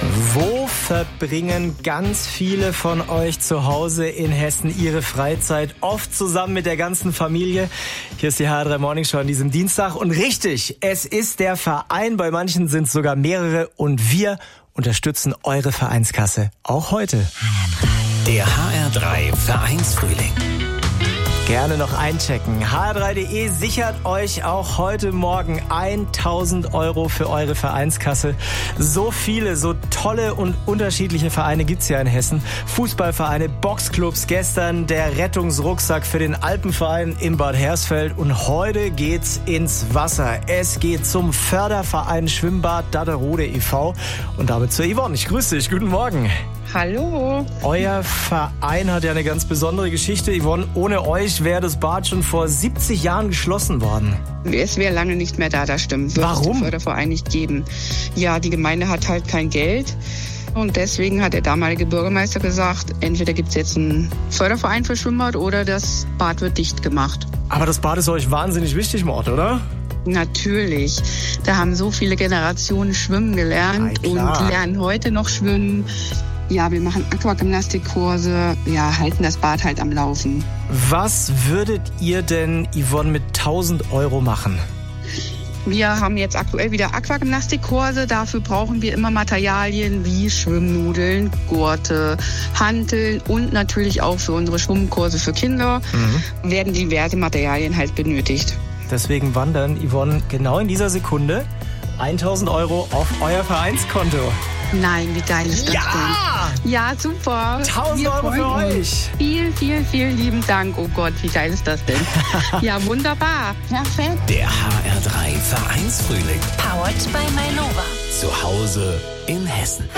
Wo verbringen ganz viele von euch zu Hause in Hessen ihre Freizeit? Oft zusammen mit der ganzen Familie. Hier ist die HR3 Morning Show an diesem Dienstag. Und richtig, es ist der Verein. Bei manchen sind es sogar mehrere. Und wir unterstützen eure Vereinskasse. Auch heute. Der HR3 Vereinsfrühling. Gerne noch einchecken. hr3.de sichert euch auch heute Morgen 1.000 € für eure Vereinskasse. So viele, so tolle und unterschiedliche Vereine gibt's ja in Hessen. Fußballvereine, Boxclubs, gestern der Rettungsrucksack für den Alpenverein in Bad Hersfeld und heute geht's ins Wasser. Es geht zum Förderverein Schwimmbad Datterode e.V. und damit zur Yvonne. Ich grüße dich, guten Morgen. Hallo. Euer Verein hat ja eine ganz besondere Geschichte. Yvonne, ohne euch wäre das Bad schon vor 70 Jahren geschlossen worden. Es wäre lange nicht mehr da, das stimmt. Wird Warum? es den Förderverein nicht geben. Ja, die Gemeinde hat halt kein Geld. Und deswegen hat der damalige Bürgermeister gesagt, entweder gibt es jetzt einen Förderverein für Schwimmbad oder das Bad wird dicht gemacht. Aber das Bad ist euch wahnsinnig wichtig im Ort, oder? Natürlich. Da haben so viele Generationen schwimmen gelernt und lernen heute noch schwimmen. Ja, wir machen Aquagymnastikkurse, ja, halten das Bad halt am Laufen. Was würdet ihr denn, Yvonne, mit 1.000 € machen? Wir haben jetzt aktuell wieder Aquagymnastikkurse. Dafür brauchen wir immer Materialien wie Schwimmnudeln, Gurte, Hanteln und natürlich auch für unsere Schwimmkurse für Kinder werden diverse Materialien halt benötigt. Deswegen wandern, Yvonne, genau in dieser Sekunde 1.000 € auf euer Vereinskonto. Nein, wie geil ist das denn? Ja, super. 1.000 € für euch. Vielen lieben Dank. Oh Gott, wie geil ist das denn? Ja, wunderbar. Perfekt. Der HR3 Vereinsfrühling. Powered by Mainova. Zu Hause in Hessen.